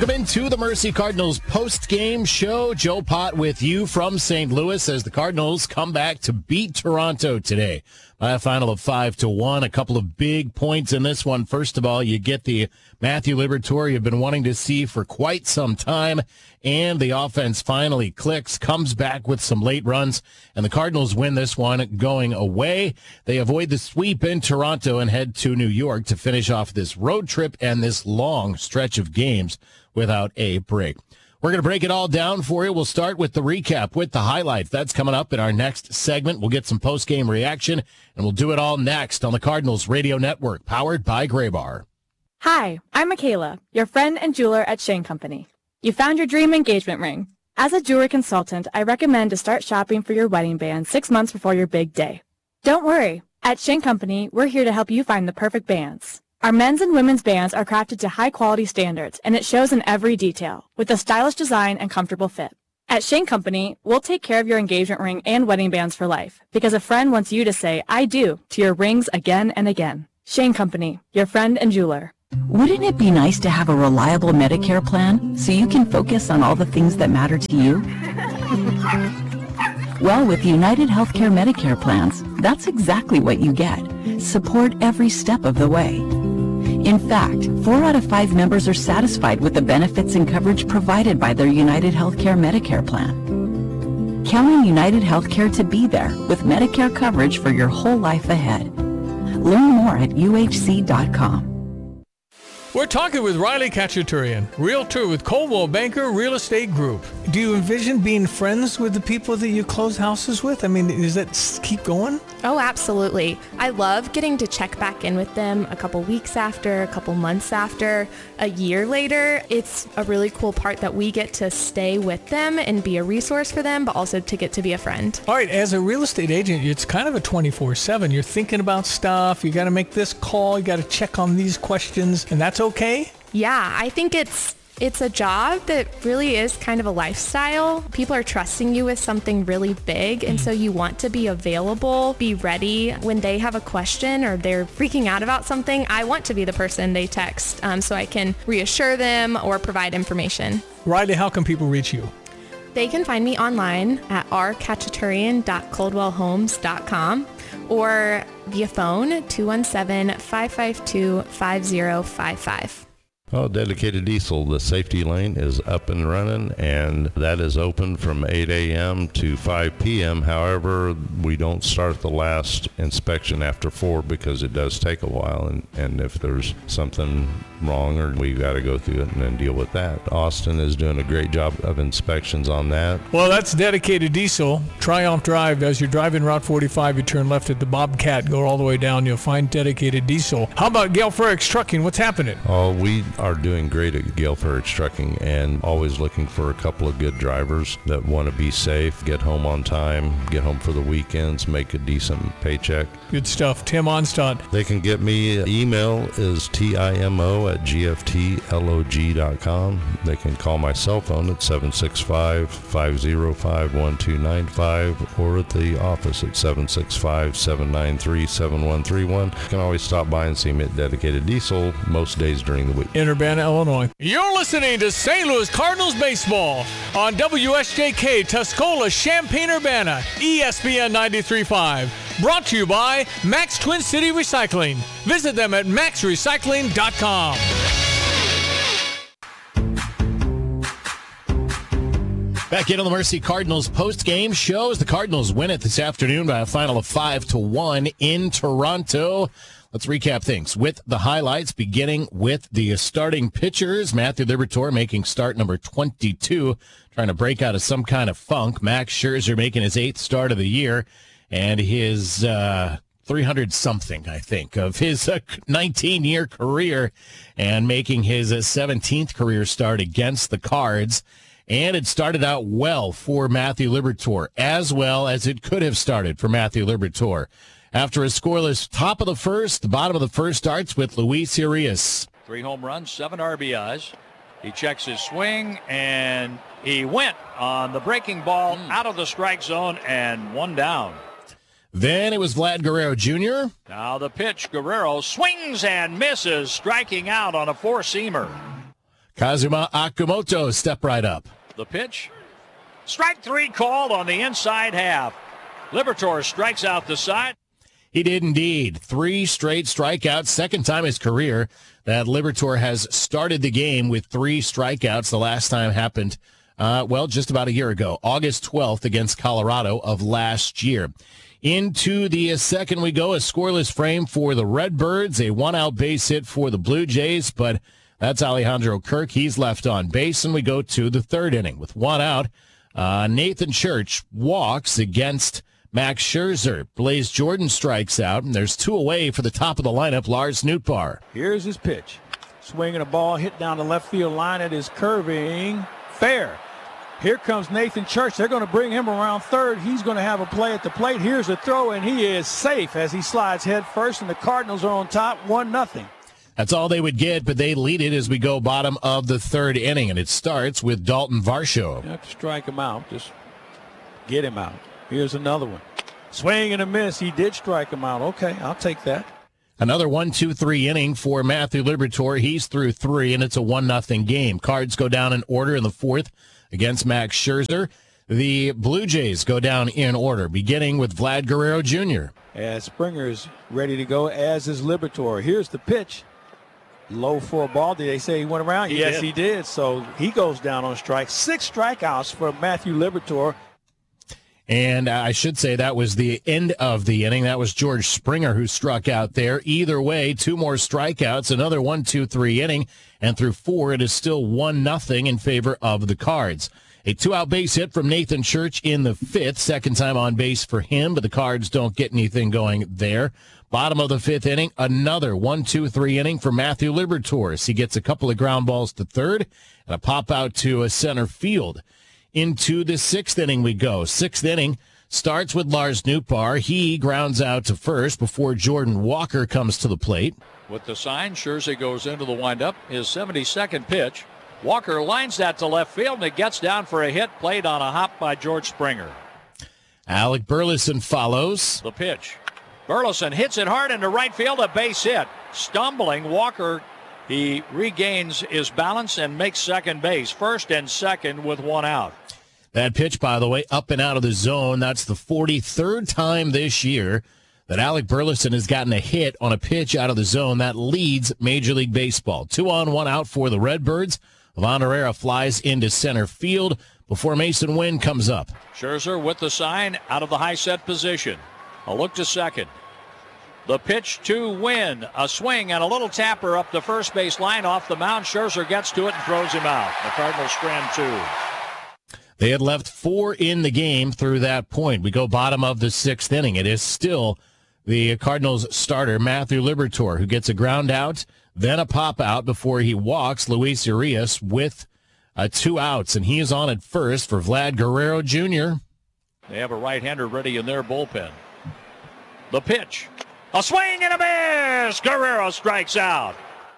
Welcome into the Mercy Cardinals post-game show. Joe Pott with you from St. Louis as the Cardinals come back to beat Toronto today by a final of 5-1. A couple of big points in this one. First of all, you get the Matthew Liberatore you've been wanting to see for quite some time, and the offense finally clicks, comes back with some late runs, and the Cardinals win this one going away. They avoid the sweep in Toronto and head to New York to finish off this road trip and this long stretch of games without a break. We're going to break it all down for you. We'll start with the recap, with the highlights. That's coming up in our next segment. We'll get some post-game reaction, and we'll do it all next on the Cardinals Radio Network, powered by Graybar. Hi, I'm Michaela, your friend and jeweler at Shane Company. You found your dream engagement ring. As a jewelry consultant, I recommend to start shopping for your wedding band 6 months before your big day. Don't worry. At Shane Company, we're here to help you find the perfect bands. Our men's and women's bands are crafted to high-quality standards, and it shows in every detail, with a stylish design and comfortable fit. At Shane Company, we'll take care of your engagement ring and wedding bands for life, because a friend wants you to say, I do, to your rings again and again. Shane Company, your friend and jeweler. Wouldn't it be nice to have a reliable Medicare plan so you can focus on all the things that matter to you? Well, with United Healthcare Medicare plans, that's exactly what you get. Support every step of the way. In fact, 4 out of 5 members are satisfied with the benefits and coverage provided by their United Healthcare Medicare plan. Count on United Healthcare to be there with Medicare coverage for your whole life ahead. Learn more at uhc.com. We're talking with Riley Khachaturian, realtor with Coldwell Banker Real Estate Group. Do you envision being friends with the people that you close houses with? I mean, does that keep going? Oh, absolutely. I love getting to check back in with them a couple weeks after, a couple months after, a year later. It's a really cool part that we get to stay with them and be a resource for them, but also to get to be a friend. All right, as a real estate agent, it's kind of a 24/7. You're thinking about stuff. You got to make this call. You got to check on these questions, and that's okay? Yeah, I think it's a job that really is kind of a lifestyle. People are trusting you with something really big, and so you want to be available, be ready when they have a question or they're freaking out about something. I want to be the person they text so I can reassure them or provide information. Riley, how can people reach you? They can find me online at rkhachaturian.coldwellhomes.com or via phone 217-552-5055. Well, Dedicated Diesel, the safety lane is up and running, and that is open from 8 a.m. to 5 p.m. However, we don't start the last inspection after 4 because it does take a while, and if there's something wrong, or we got to go through it and then deal with that. Austin is doing a great job of inspections on that. Well, that's Dedicated Diesel. Triumph Drive. As you're driving Route 45, you turn left at the Bobcat, go all the way down, you'll find Dedicated Diesel. How about Gale Frericks Trucking? What's happening? Oh, we are doing great at Gale Frericks Trucking, and always looking for a couple of good drivers that want to be safe, get home on time, get home for the weekends, make a decent paycheck. Good stuff. Tim Onstadt. They can get me. Email is timo@gftlog.com. They can call my cell phone at 765-505-1295 or at the office at 765-793-7131. You can always stop by and see me at Dedicated Diesel most days during the week. In Urbana, Illinois. You're listening to St. Louis Cardinals baseball on WSJK Tuscola, Champaign-Urbana, ESPN 93.5. Brought to you by Max Twin City Recycling. Visit them at maxrecycling.com. Back in on the Mercy Cardinals post-game shows. The Cardinals win it this afternoon by a final of 5-1 in Toronto. Let's recap things with the highlights, beginning with the starting pitchers. Matthew Liberatore making start number 22, trying to break out of some kind of funk. Max Scherzer making his 8th start of the year, and his 300-something, I think, of his 19-year career, and making his 17th career start against the Cards. And it started out well for Matthew Liberatore, as well as it could have started for Matthew Liberatore. After a scoreless top of the first, the bottom of the first starts with Luis Urias. 3 home runs, 7 RBIs. He checks his swing, and he went on the breaking ball out of the strike zone and 1 down. Then it was Vlad Guerrero Jr. Now the pitch, Guerrero swings and misses, striking out on a 4-seamer. Kazuma Akamoto step right up. The pitch. Strike 3 called on the inside half. Liberatore strikes out the side. He did indeed. 3 straight strikeouts. Second time in his career that Liberatore has started the game with 3 strikeouts. The last time happened, just about a year ago, August 12th against Colorado of last year. Into the second we go, a scoreless frame for the Redbirds, a 1-out base hit for the Blue Jays, but that's Alejandro Kirk. He's left on base, and we go to the third inning with 1 out. Nathan Church walks against Max Scherzer. Blaze Jordan strikes out, and there's 2 away for the top of the lineup, Lars Nootbaar. Here's his pitch. Swinging a ball, hit down the left field line. It is curving. Fair. Here comes Nathan Church. They're going to bring him around third. He's going to have a play at the plate. Here's a throw, and he is safe as he slides head first, and the Cardinals are on top 1-0. That's all they would get, but they lead it as we go bottom of the third inning, and it starts with Dalton Varsho. You have to strike him out. Just get him out. Here's another one. Swing and a miss. He did strike him out. Okay, I'll take that. Another 1-2-3 inning for Matthew Liberatore. He's through 3, and it's a 1-0 game. Cards go down in order in the fourth against Max Scherzer. The Blue Jays go down in order, beginning with Vlad Guerrero Jr. As Springer's ready to go, as is Liberatore. Here's the pitch. Low for a ball. Did they say he went around? Yes, he did. So he goes down on strike. 6 strikeouts for Matthew Liberatore. And I should say that was the end of the inning. That was George Springer who struck out there. Either way, 2 more strikeouts, another 1-2-3 inning. And through 4, it is still 1-0 in favor of the Cards. A 2-out base hit from Nathan Church in the 5th. Second time on base for him, but the Cards don't get anything going there. Bottom of the 5th inning, another 1-2-3 inning for Matthew Liberatore. He gets a couple of ground balls to third and a pop out to a center field. Into the 6th inning we go. 6th inning starts with Lars Nootbaar. He grounds out to first before Jordan Walker comes to the plate. With the sign, Scherzer goes into the windup. His 72nd pitch. Walker lines that to left field, and it gets down for a hit played on a hop by George Springer. Alec Burleson follows. The pitch. Burleson hits it hard into right field, a base hit. Stumbling, Walker, he regains his balance and makes second base. First and second with 1 out. That pitch, by the way, up and out of the zone. That's the 43rd time this year that Alec Burleson has gotten a hit on a pitch out of the zone. That leads Major League Baseball. 2 on, 1 out for the Redbirds. Ivan Herrera flies into center field before Mason Wynn comes up. Scherzer with the sign out of the high set position. A look to second. The pitch to Wynn. A swing and a little tapper up the first base line off the mound. Scherzer gets to it and throws him out. The Cardinals strand 2. They had left 4 in the game through that point. We go bottom of the 6th inning. It is still the Cardinals starter, Matthew Liberatore, who gets a ground out, then a pop out before he walks Luis Urias with 2 outs, and he is on at first for Vlad Guerrero Jr. They have a right-hander ready in their bullpen. The pitch. A swing and a miss. Guerrero strikes out.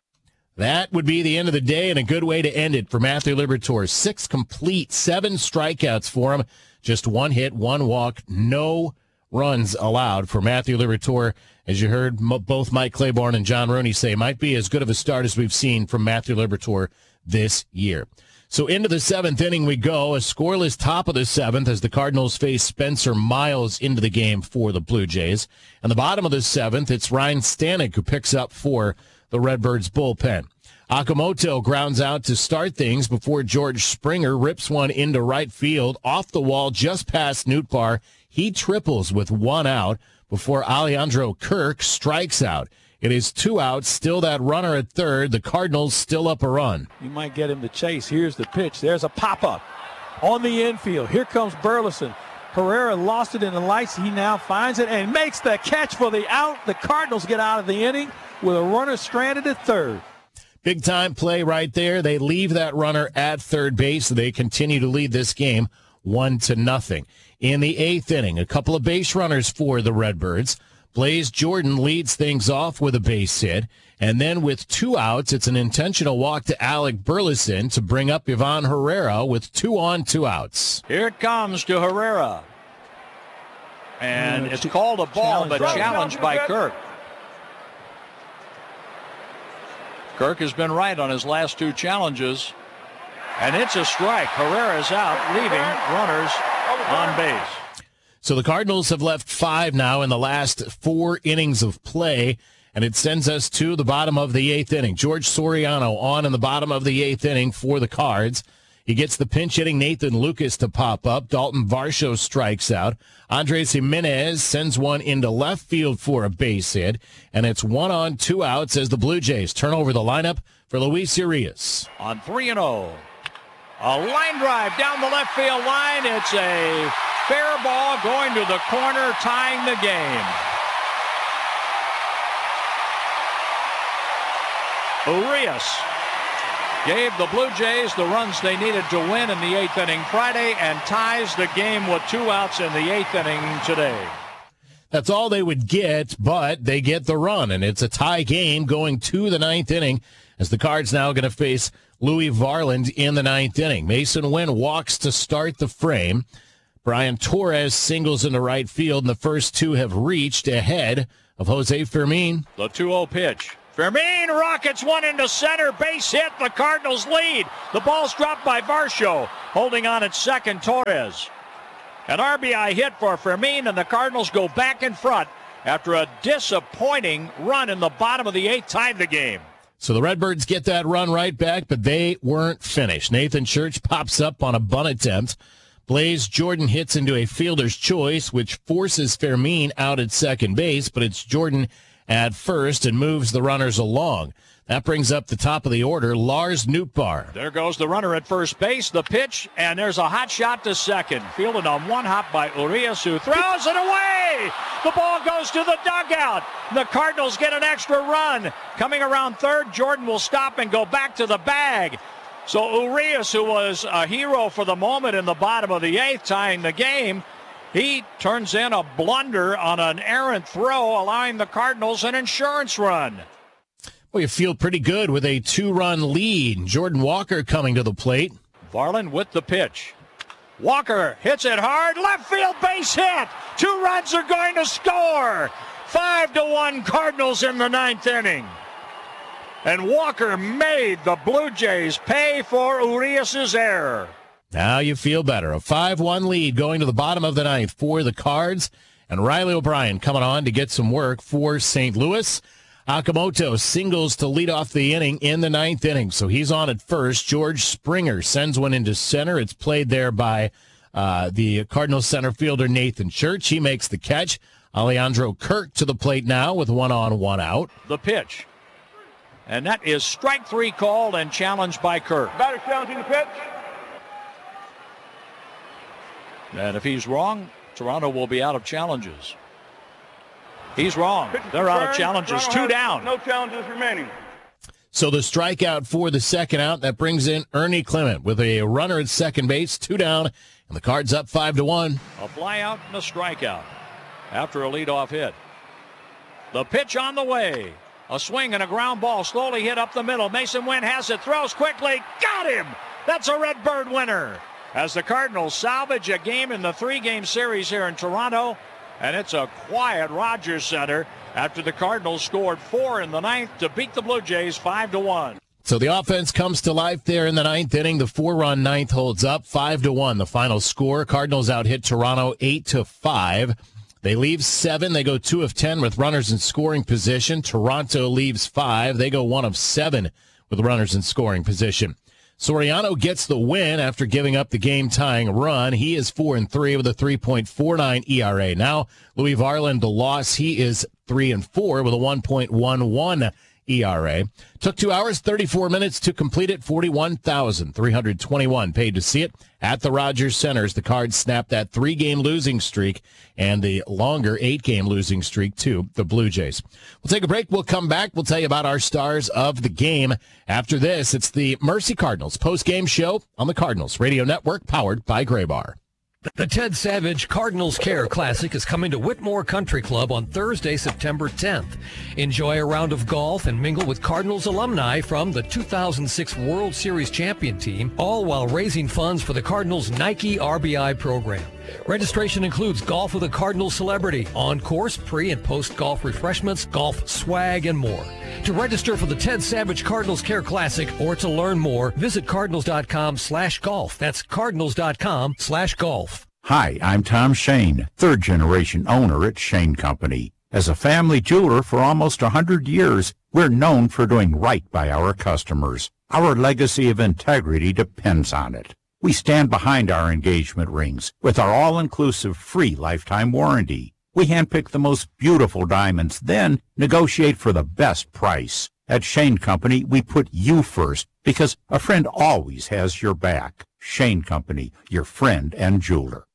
That would be the end of the day and a good way to end it for Matthew Liberatore. 6 complete, 7 strikeouts for him. Just 1 hit, 1 walk, no runs allowed for Matthew Liberatore. As you heard both Mike Claiborne and John Rooney say, might be as good of a start as we've seen from Matthew Liberatore this year. So into the 7th inning we go, a scoreless top of the 7th as the Cardinals face Spencer Miles into the game for the Blue Jays. And the bottom of the 7th, it's Ryan Stanek who picks up for the Redbirds bullpen. Akamoto grounds out to start things before George Springer rips one into right field off the wall just past Nootbaar. He triples with 1 out before Alejandro Kirk strikes out. It is 2 outs, still that runner at third. The Cardinals still up a run. You might get him to chase. Here's the pitch. There's a pop-up on the infield. Here comes Burleson. Herrera lost it in the lights. He now finds it and makes the catch for the out. The Cardinals get out of the inning with a runner stranded at third. Big time play right there. They leave that runner at third base. They continue to lead this game 1-0. In the 8th inning, a couple of base runners for the Redbirds. Blaze Jordan leads things off with a base hit. And then with 2 outs, it's an intentional walk to Alec Burleson to bring up Ivan Herrera with 2 on, 2 outs. Here it comes to Herrera. And it's called a ball, but challenged by Kirk. Kirk has been right on his last 2 challenges. And it's a strike. Herrera's out, leaving runners on base. So the Cardinals have left 5 now in the last 4 innings of play, and it sends us to the bottom of the 8th inning. George Soriano on in the bottom of the 8th inning for the Cards. He gets the pinch-hitting Nathan Lucas to pop up. Dalton Varsho strikes out. Andres Jimenez sends one into left field for a base hit, and it's 1 on, 2 outs as the Blue Jays turn over the lineup for Luis Urias. On 3-0. A line drive down the left field line. It's a fair ball going to the corner, tying the game. Urias gave the Blue Jays the runs they needed to win in the 8th inning Friday and ties the game with 2 outs in the 8th inning today. That's all they would get, but they get the run, and it's a tie game going to the 9th inning as the Cards now going to face Louis Varland in the 9th inning. Mason Wynn walks to start the frame. Brian Torres singles into right field, and the first 2 have reached ahead of Jose Fermin. The 2-0 pitch. Fermin rockets one into center. Base hit. The Cardinals lead. The ball's dropped by Varsho. Holding on at second, Torres. An RBI hit for Fermin, and the Cardinals go back in front after a disappointing run in the bottom of the 8th tied the game. So the Redbirds get that run right back, but they weren't finished. Nathan Church pops up on a bunt attempt. Blaze Jordan hits into a fielder's choice, which forces Fermin out at second base, but it's Jordan at first and moves the runners along. That brings up the top of the order, Lars Nootbaar. There goes the runner at first base, the pitch, and there's a hot shot to second. Fielded on one hop by Urias, who throws it away. The ball goes to the dugout. The Cardinals get an extra run. Coming around third, Jordan will stop and go back to the bag. So Urias, who was a hero for the moment in the bottom of the 8th, tying the game, he turns in a blunder on an errant throw, allowing the Cardinals an insurance run. Well, you feel pretty good with a 2-run lead. Jordan Walker coming to the plate. Varland with the pitch. Walker hits it hard. Left field base hit. 2 runs are going to score. 5-1 Cardinals in the 9th inning. And Walker made the Blue Jays pay for Urias' error. Now you feel better. A 5-1 lead going to the bottom of the 9th for the Cards. And Riley O'Brien coming on to get some work for St. Louis. Akamoto singles to lead off the inning in the 9th inning. So he's on at first. George Springer sends one into center. It's played there by the Cardinals center fielder Nathan Church. He makes the catch. Alejandro Kirk to the plate now with 1 on, 1 out. The pitch. And that is strike 3 called and challenged by Kirk. Batter challenging the pitch. And if he's wrong, Toronto will be out of challenges. He's wrong. They're out of challenges. 2 down. No challenges remaining. So the strikeout for the second out, that brings in Ernie Clement with a runner at second base, 2 down, and the Cards up 5-1. A fly out and a strikeout after a leadoff hit. The pitch on the way. A swing and a ground ball slowly hit up the middle. Mason Wynn has it, throws quickly. Got him! That's a Redbird winner. As the Cardinals salvage a game in the 3-game series here in Toronto. And it's a quiet Rogers Center after the Cardinals scored 4 in the 9th to beat the Blue Jays 5-1. So the offense comes to life there in the 9th inning. The 4-run 9th holds up 5-1. The final score. Cardinals out hit Toronto 8-5. They leave 7. They go 2 of 10 with runners in scoring position. Toronto leaves 5. They go 1 of 7 with runners in scoring position. Soriano gets the win after giving up the game-tying run. He is 4-3 with a 3.49 ERA. Now, Louis Varland, the loss, he is 3-4 with a 1.11 ERA. Took 2 hours, 34 minutes to complete it. 41,321 paid to see it at the Rogers Center as the Cards snapped that 3-game losing streak and the longer 8-game losing streak to the Blue Jays. We'll take a break. We'll come back. We'll tell you about our stars of the game. After this, it's the Mercy Cardinals post-game show on the Cardinals Radio Network, powered by Graybar. The Ted Savage Cardinals Care Classic is coming to Whitmore Country Club on Thursday, September 10th. Enjoy a round of golf and mingle with Cardinals alumni from the 2006 World Series champion team, all while raising funds for the Cardinals Nike RBI program. Registration includes golf with a Cardinals celebrity, on-course, pre- and post-golf refreshments, golf swag, and more. To register for the Ted Savage Cardinals Care Classic or to learn more, visit cardinals.com/golf. That's cardinals.com/golf. Hi, I'm Tom Shane, third-generation owner at Shane Company. As a family jeweler for almost 100 years, we're known for doing right by our customers. Our legacy of integrity depends on it. We stand behind our engagement rings with our all-inclusive free lifetime warranty. We handpick the most beautiful diamonds, then negotiate for the best price. At Shane Company, we put you first because a friend always has your back. Shane Company, your friend and jeweler.